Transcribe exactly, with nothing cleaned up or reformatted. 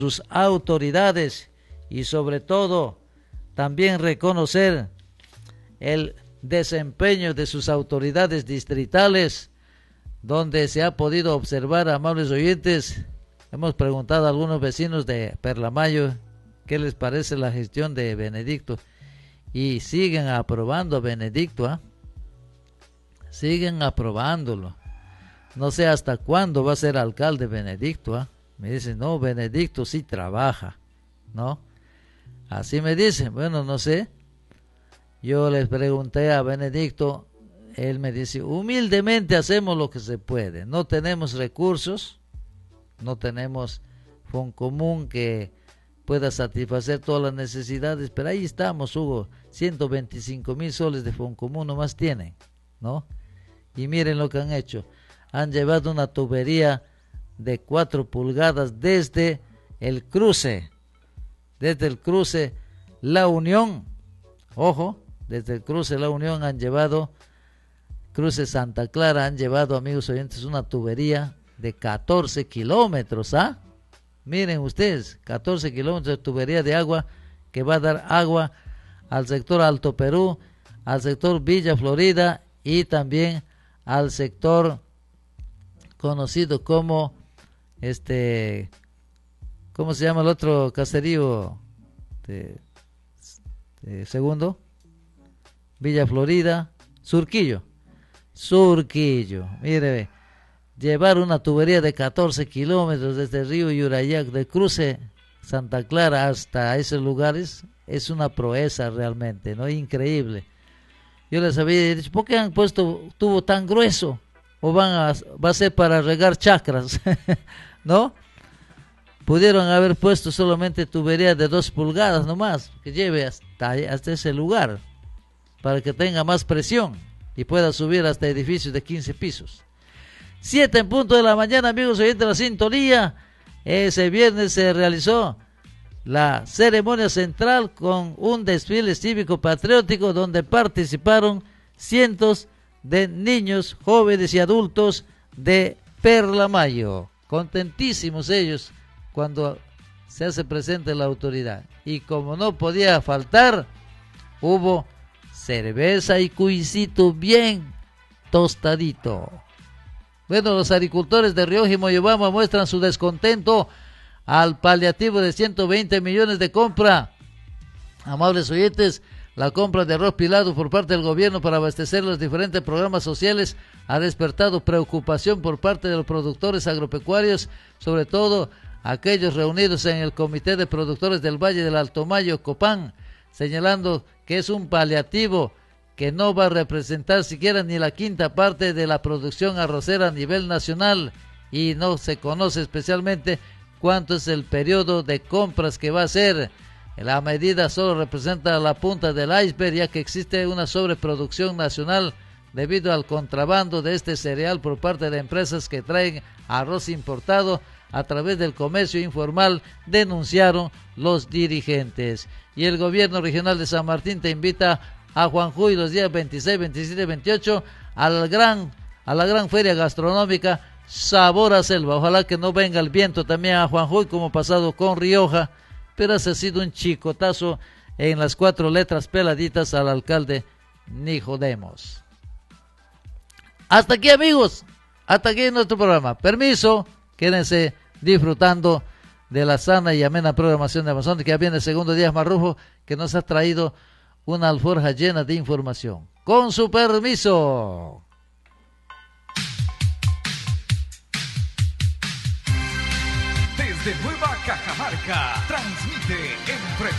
sus autoridades y sobre todo también reconocer el desempeño de sus autoridades distritales, donde se ha podido observar, amables oyentes, hemos preguntado a algunos vecinos de Perlamayo qué les parece la gestión de Benedicto y siguen aprobando a Benedicto, ¿eh? siguen aprobándolo. No sé hasta cuándo va a ser alcalde Benedicto, ¿eh? Me dicen, no, Benedicto sí trabaja, ¿no? Así me dicen, bueno, no sé. Yo les pregunté a Benedicto, él me dice, humildemente hacemos lo que se puede. No tenemos recursos, no tenemos Foncomún que pueda satisfacer todas las necesidades, pero ahí estamos, Hugo, ciento veinticinco mil soles de Foncomún nomás tienen, ¿no? Y miren lo que han hecho, han llevado una tubería de cuatro pulgadas desde el cruce, desde el cruce La Unión, ojo, desde el cruce La Unión han llevado, cruce Santa Clara, han llevado, amigos oyentes, una tubería de catorce kilómetros, ¿ah? Miren ustedes, catorce kilómetros de tubería de agua que va a dar agua al sector Alto Perú, al sector Villa Florida y también al sector conocido como este, ¿cómo se llama el otro caserío? De, de segundo, Villa Florida, Surquillo, Surquillo, mire, llevar una tubería de catorce kilómetros desde el río Yurayac, de cruce Santa Clara hasta esos lugares, es una proeza realmente, ¿no? Increíble. Yo les había dicho, ¿por qué han puesto tubo tan grueso? ¿O van a, va a ser para regar chacras? ¿No? Pudieron haber puesto solamente tubería de dos pulgadas nomás, que lleve hasta, hasta ese lugar, para que tenga más presión y pueda subir hasta edificios de quince pisos. Siete en punto de la mañana, amigos oyentes de la sintonía. Ese viernes se realizó la ceremonia central con un desfile cívico patriótico donde participaron cientos de niños, jóvenes y adultos de Perlamayo. Contentísimos ellos cuando se hace presente la autoridad. Y como no podía faltar, hubo cerveza y cuisito bien tostadito. Bueno, los agricultores de Rioja y Moyobamba muestran su descontento al paliativo de ciento veinte millones de compra. Amables oyentes, la compra de arroz pilado por parte del gobierno para abastecer los diferentes programas sociales ha despertado preocupación por parte de los productores agropecuarios, sobre todo aquellos reunidos en el Comité de Productores del Valle del Alto Mayo, Copán, señalando que es un paliativo que no va a representar siquiera ni la quinta parte de la producción arrocera a nivel nacional y no se conoce especialmente cuánto es el periodo de compras que va a ser. La medida solo representa la punta del iceberg, ya que existe una sobreproducción nacional debido al contrabando de este cereal por parte de empresas que traen arroz importado a través del comercio informal, denunciaron los dirigentes. Y el gobierno regional de San Martín te invita a Juanjuy los días veintiséis, veintisiete y veintiocho al gran, a la gran feria gastronómica Sabor a Selva. Ojalá que no venga el viento también a Juanjuy como pasado con Rioja, pero ese ha sido un chicotazo en las cuatro letras peladitas al alcalde Nicodemos. Hasta aquí, amigos, hasta aquí nuestro programa. Permiso, quédense disfrutando de la sana y amena programación de Amazon, que ya viene el segundo día Marrufo, que nos ha traído una alforja llena de información. Con su permiso. Desde Nueva Cajamarca, transmite en